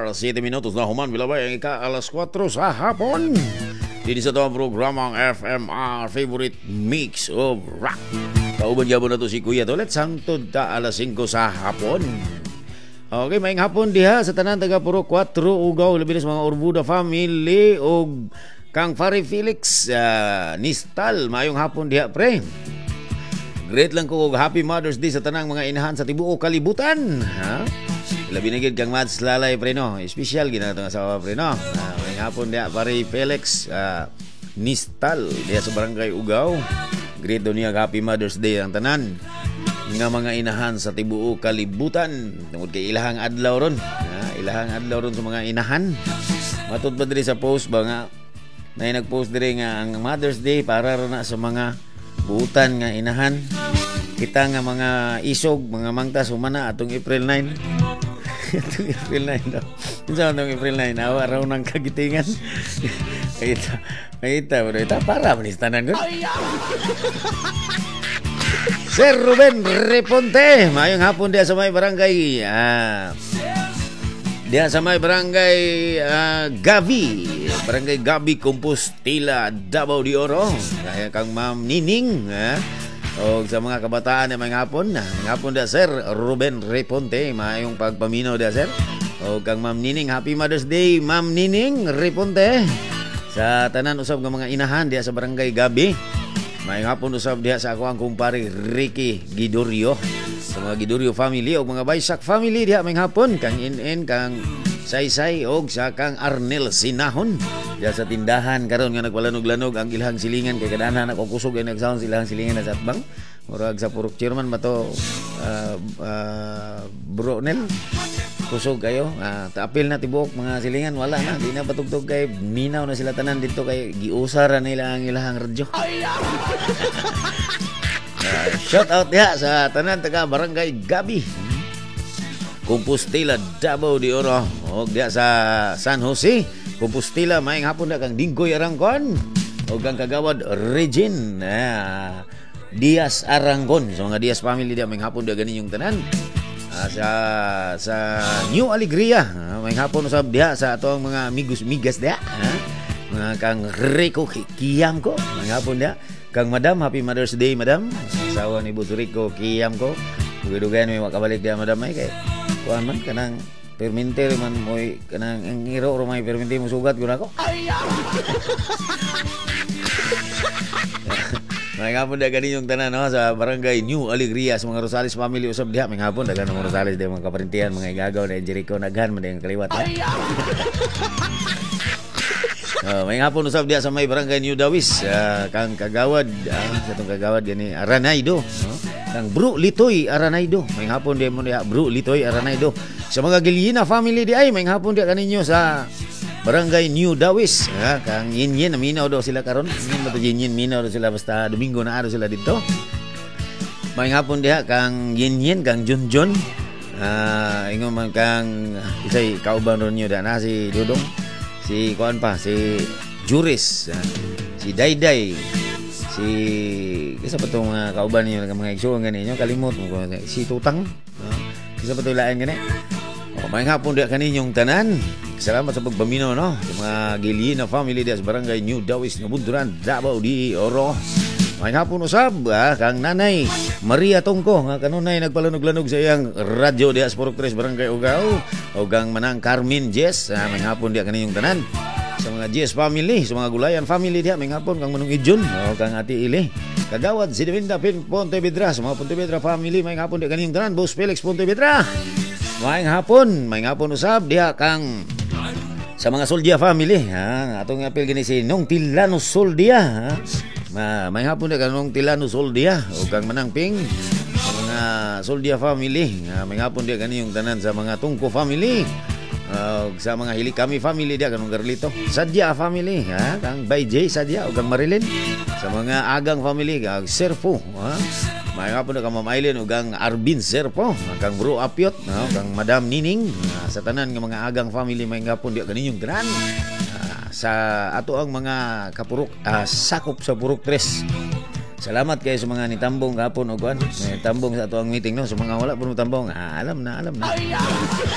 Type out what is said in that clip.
7 minutos na human bilabay ang ika-alas 4 sa hapon. Dito sa itong programang FMR Favorite Mix of Rock. Kauban gyapon na to si Kuya Tolet sangtod ta alas 5 sa hapon. Okay, maayong hapon diha sa tanan taga Puro 4 Ugaw, labi na sa mga Orbuda family og Kang Fari Felix Nistal. Maayong hapon diha pre. Great lang ko og Happy Mother's Day sa tanang mga inahan sa tibuok kalibutan. Ha? Labi na gid kang Mads Lalay pre no. Special gid na to sa pre no. Maayong hapon diha Fari Felix Nistal diha sa Barangay Ugaw. Great do niya Happy Mother's Day ang tanan nga mga inahan sa tibuok kalibutan. Tungod kay ilahang adlaw ron. Ilahang adlaw ron sa mga inahan. Matud ba diri sa post ba nga na nag-post diri nga ang Mother's Day para na sa mga buutan nga inahan. Kita nga mga isog, mga mangtas humana atong April 9. Atong April 9 daw. Kinsa atong April 9? Awa raw ng kagitingan. Kita para manistanan ko. Sir Ruben Reponte, mayong hapon diya sa may barangay diya sa may barangay Gabi, barangay Gabi, Compostela, Davao de Oro. Kaya kang Ma'am Nining o sa mga kabataan na mayong hapon diya Sir Ruben Reponte, mayong pagpaminaw diya Sir. O kang Ma'am Nining, Happy Mother's Day Ma'am Nining Reponte. Sa tanan usab nga mga inahan diya sa barangay Gabi. Mayong hapon usab diha sa ako ang kumpare Ricky Gidorio. Sa mga Gidorio family o mga Baysak family diha mayong hapon. Kang In, kang Saysay o sa kang Arnel Sinahon. Diha sa tindahan karon nga nagpalanog-lanog ang ilahang silingan. Kay kadaan ako kusog ay nagsaon silahang silingan na sa atbang. Murag sa Purok Chairman ba to Bro Nel. Kusog kayo, taapil na tibuok mga silingan, wala na, di na patugtog kay minaw na sila tanan dito kay giusara nila ang ilahang radyo. Shout out ya sa tanan taga barangay Gabi, Compostela, Davao de Oro, o diya sa San Jose, Compostela. Maayong hapon na kang Dinggoy Aranggon o kang kagawad Regine Diaz Arangon. So mga Diaz family diya maayong hapon na ganin yung tanan. Sa New Alegria, may hapon usab diha sa atong mga migas diha, mga kang Rico Kiyam ko, may hapon diha kang Madam, Happy Mother's Day Madam, asawa ni Buto Rico Kiyam ko. Dugan may makabalik diha Madam ay kay kuan man kanang permente man moy kanang ang iro ro may permente mo sugat gud ako. May hapon dagan yung tanan no sa barangay New Alegria sa mga Rosales family usab diha. May hapon dagan mga Rosales diha mga kaparintihan, mga igagaw na Jericho naghan man ang kaliwat. May hapon usab diha sa may barangay New Dawis kang kagawad sa tong kagawad gani Aranaydo, kang Bro Litoy Aranaydo. May hapon diha mo diha Bro Litoy Aranaydo. Sa mga Giliena family di ay may hapon diha kaninyo sa Barangay New Dawis, kang Yin naminaw daw sila karon. Yin ba to Yin minaw daw sila basta Domingo na araw sila dito. May hapon diha kang Yin kang Junjun. Ingon man kang isay kauban ron niyo na si Dudong. Si kuan pa si Juris, si Dayday. Si kisa pa tong mga kauban niyo mga igsoon ganinyo kalimot mo si Tutang. Kisa pa to lain gani. May hapon diha kaninyong tanan. Salamat sa pagpaminaw no sa mga Giliena family diha sa barangay New Dawis nga Bunturan, Davao de Oro. May hapon usab kang Nanay Maria Tongko nga kanunay nagpalanog-lanog sa iyang radyo diha sa Purok 3 barangay Ugaw o kang Manang Carmen Jess. May hapon diha kaninyong tanan. Sa mga Jess family, sa mga Gulayan family diha may hapon kang Manong Idjon o kang Ati Ili. Kagawad si Devinda Pontevedra sa mga Pontevedra family may hapon diha kaninyong tanan. Boss Felix Pontevedra. May hapon usab diha kang sa mga Soldia family, atong apil gini si Nong Tilano Soldia, may hapon na kanong Tilano Soldia o kang Manangping, sa mga Soldia family, may hapon dia kani yung tanan sa mga Tungko family, sa mga Hilikami family dia kanong Garlito, Sadya family, kang Bay J Sadya o kang Marilyn, sa mga Agang family, kang Serpo, may hapon na kang Ma'am Aileen o kang Arbin Serpo, kang Bro Apiot, kang Madam Nining, sa tanan ng mga Agang family may hapon dia kaninyong tanan. Sa ato ang mga kapurok sakop sa Purok 3. Salamat kayo sa mga nitambong kapon o kuan. Tambong sa ato ang meeting no. Sa mga wala puno tambong, alam na.